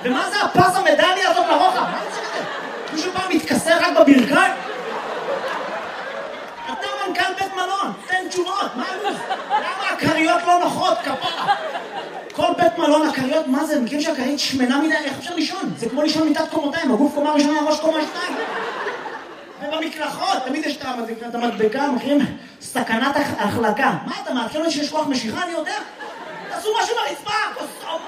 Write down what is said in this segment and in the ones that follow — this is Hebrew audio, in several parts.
ומה זה הפס המדליה הזאת לרוחב? מה זה כזה? מישהו פעם מתכסר רק בברכיים? אתה מנכ"ל בית מלון, תן תשובות, מה הלו"ז? למה הכריות לא נוחות, כפרה? כל בית מלון, הכריות, מה זה? מכיר שהכרית שמנה מדי, איך אפשר לישון? זה כמו לישון מיטת קומותיים, הגוף קומה ראשונה, הראש קומה שתיים. ובמקלחות, תמיד יש את המדבקה, מכירים? סכנת החלקה. מה אתה מאפשר לי שיש כוח משיכה, אני יודע? תעשו משהו ברצפה,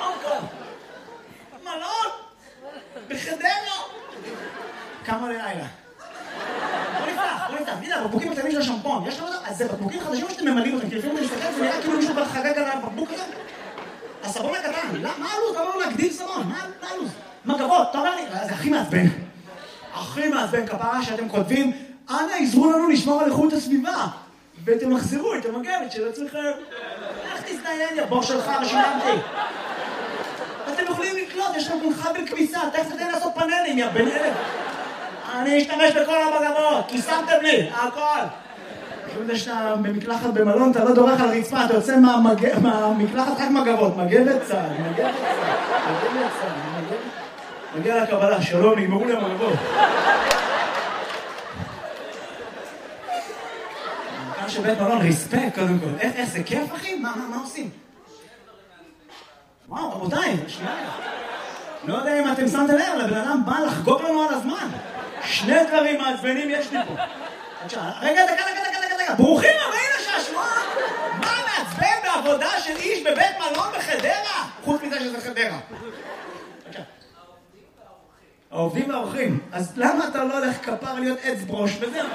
מלון, בחדרה. כמה לילה? בוא נפתח, תדע, בקבוקים הקטנים של השמפון, יש לנו אותם? אז זה בקבוקים חדשים שאתם ממלאים אותם, כי לפעמים אני מסתכל, זה נראה כאילו מישהו כבר חגג על הבקבוק הזה. הסבון הקטן, מה הלו"ז? למה לא להגדיל סבון? מה הלו"ז? מגבות, אתה אומר לי, זה הכי מעצבן. הכי מעצבן כפרה שאתם כותבים, אנא עזרו לנו לשמור על איכות הסביבה, ואתם מחזירו את המגבת של עצמכם. איך תזדיין, יא בור שלך ושילמתי? אתם יכולים לקלוט, יש לכם חבל כביסה, תכף תתן לעשות פאנלים, יא בן אלף. אני אשתמש בכל המגבות, כי שמתם לי, הכל. כשאתה שאתה במקלחת במלון, אתה לא דורך על רצפה, אתה יוצא מהמקלחת רק מגבות, מגבת צהל, מגיע לקבלה, שלום, נגמרו לי המגבות. מנכ"ל של בית מלון, ריספקט קודם כל. איך זה כיף, אחי? מה עושים? וואו, רבותיי, שנייה. לא יודע אם אתם שמתם לב, לבן אדם בא לחגוג לנו על הזמן. שני דברים מעצבנים יש לי פה. רגע, דקה. ברוכים הבאים לשעשוע. מה מעצבן בעבודה של איש בבית מלון בחדרה? חוץ מזה שזה חדרה. העובדים והאורחים. אז למה אתה לא הולך כפר להיות עץ ברוש וזהו?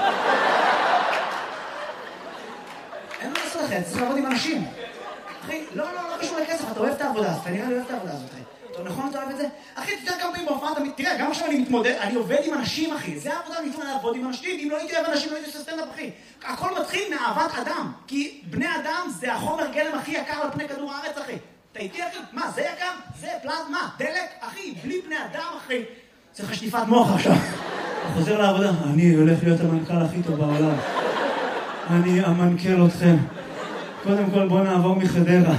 אין מה לעשות לכם, צריך לעבוד עם אנשים. אחי, לא קשור לכסף, אתה אוהב את העבודה, אתה נראה לי אוהב את העבודה הזאת, אחי. אתה נכון, אתה אוהב את זה? אחי, תתאר כמה פעמים בהופעה, תראה, גם עכשיו אני מתמודד, אני עובד עם אנשים, אחי. זה העבודה, אני מתמודד לעבוד עם אנשים, אם לא הייתי אוהב אנשים, לא הייתי עושה סטנדאפ, אחי. הכל מתחיל מאהבת אדם, כי בני אדם זה החומר גלם הכי יקר על פני כדור הארץ, אחי. אתה איתי, אחי? מה, זה יקר? זה פלזמה, דלק, אחי, בלי בני אדם, אחי. צריך שטיפת מוח עכשיו. הוא חוזר לעבודה, אני הולך להיות המנכ"ל הכי טוב בעולם. אני אמנכ"ל אתכם. קודם כל בוא נעבור מחדרה.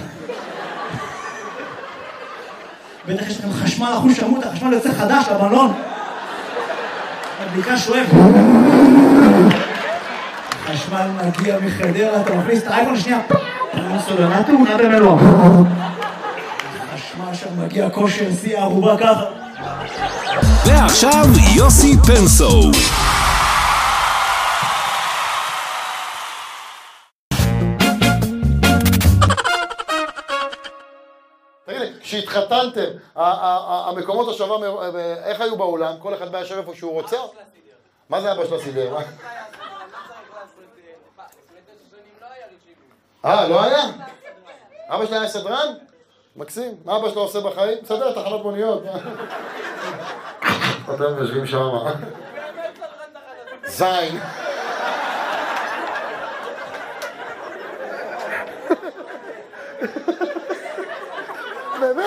בטח יש לכם חשמל אחוז שמות, החשמל יוצא חדש לבלון. הבדיקה שואב. החשמל מגיע מחדרה, אתה מכניס את האייפון שנייה. סולנטו, נע במלוא. החשמל שם מגיע כושר שיא הערובה ככה. ועכשיו יוסי פנסו. כשהתחתנתם, המקומות השווה, איך היו באולם? כל אחד בא ישב איפה שהוא רוצה? מה זה אבא של הסידר? לא היה? אבא שלי היה סדרן? מקסים. מה אבא שלו עושה בחיים? מסדר תחנות מוניות. אתם יושבים שם. זין. באמת?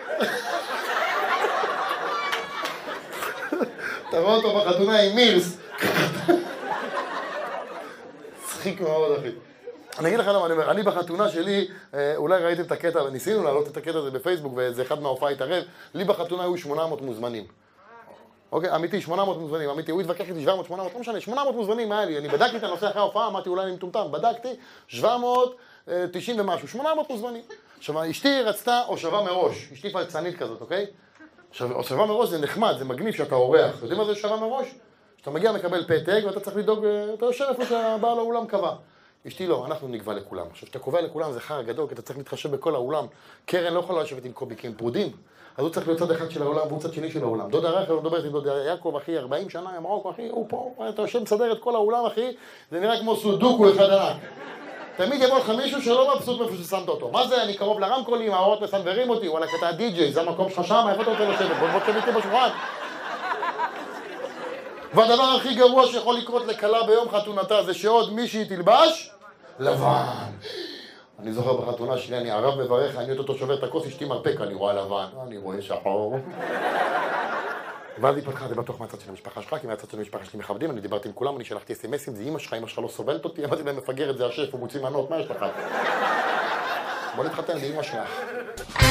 אתה רואה אותו בחתונה עם מירס. צחיק מאוד, אחי. אני אגיד לך למה אני אומר, אני בחתונה שלי, אולי ראיתם את הקטע, ניסינו להעלות את הקטע הזה בפייסבוק, וזה אחד מההופעה התערב, לי בחתונה היו 800 מוזמנים. אוקיי, אמיתי, 800 מוזמנים, אמיתי, הוא התווכח איתי 700, 800, לא משנה, 800 מוזמנים היה לי, אני בדקתי את הנושא אחרי ההופעה, אמרתי אולי אני מטומטם, בדקתי, 790 ומשהו, 800 מוזמנים. עכשיו, אשתי רצתה הושבה מראש, אשתי פלצנית כזאת, אוקיי? עכשיו, הושבה מראש זה נחמד, זה מגניב שאתה אורח, אתה יודעים מה זה הושבה מראש? שאתה מגיע מקבל פתק ואתה צריך לדאוג, אתה יושב איפה שהבעל האולם קבע. אשתי לא, אנחנו נקבע לכולם. עכשיו, שאתה קובע לכולם זה חר גדול, כי אתה צריך להתחשב בכל האולם. קרן לא יכולה לשבת עם קובי, כי הם פרודים. אז הוא צריך להיות צד אחד של העולם והוא צד שני של העולם. דודה רחל מדברת עם דודה יעקב, אחי, 40 שנה, אמרו, אחי, הוא פה, אתה יושב מסדר את כל האולם, אחי, זה נראה כמו סודוקו אחד ענק. תמיד יבוא לך מישהו שלא מבסוט מאיפה ששמת אותו. מה זה? אני קרוב לרמקולים, האורות מסנברים אותי, וואלה, אתה די-ג'יי, זה המקום שלך שם, איפה אתה רוצה לשבת? בוא תשב איתי בשולחן. והדבר הכי גרוע שיכול לקרות לכלה ביום חתונתה זה שעוד מישהי תלבש לבן. אני זוכר בחתונה שלי, אני ערב מברך, אני אותו שובר את הכוס, אשתי מרפק, אני רואה לבן, אני רואה שחור. ואז היא פתחה, זה בטוח מהצד של המשפחה שלך, כי מהצד של המשפחה שלי מכבדים, אני דיברתי עם כולם, אני שלחתי אס-אמסים, זה אמא שלך לא סובלת אותי, אמרתי להם מפגר את זה השף, הוא מוציא מנות, מה יש לך? בוא נתחתן, זה אמא שלך.